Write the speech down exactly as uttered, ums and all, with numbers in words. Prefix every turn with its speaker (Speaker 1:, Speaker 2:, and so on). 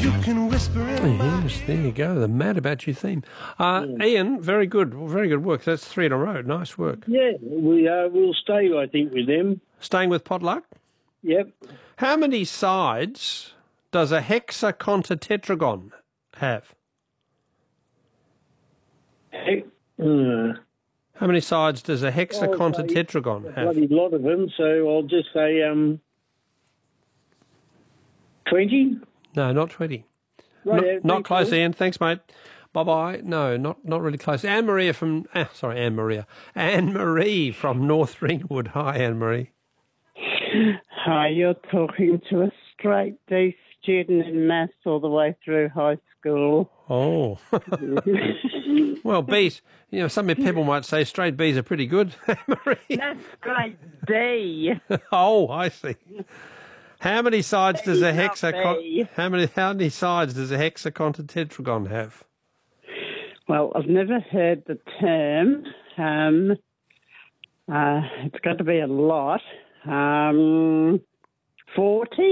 Speaker 1: You can whisper in my
Speaker 2: Yes, there you go. The Mad About You theme. Uh, Ian, very good. Very good work. That's three in a row. Nice work.
Speaker 3: Yeah, we uh, will stay, I think, with them.
Speaker 2: Staying with Potluck.
Speaker 3: Yep.
Speaker 2: How many sides does a hexacontatetragon have?
Speaker 3: Heck, uh,
Speaker 2: How many sides does a hexacontatetragon
Speaker 3: a
Speaker 2: have?
Speaker 3: bloody lot of them, so I'll just say um, twenty.
Speaker 2: No, not twenty.
Speaker 3: Right,
Speaker 2: not
Speaker 3: yeah,
Speaker 2: not
Speaker 3: thanks,
Speaker 2: close,
Speaker 3: Paul.
Speaker 2: Ian. Thanks, mate. Bye-bye. No, not not really close. Anne-Maria from... Ah, sorry, Anne-Maria. Anne-Marie from North Ringwood. Hi, Anne-Marie.
Speaker 4: Hi, you're talking to a straight D student in maths all the way through high school.
Speaker 2: Oh. Well, B's, you know, some people might say straight B's are pretty good, Anne-Marie.
Speaker 4: That's straight D.
Speaker 2: Oh, I see. How many sides does a
Speaker 4: Not
Speaker 2: hexacon...
Speaker 4: B.
Speaker 2: How many, how many sides does a hexacontatetragon have?
Speaker 4: Well, I've never heard the term. Um, uh, it's got to be a lot. Um, forty?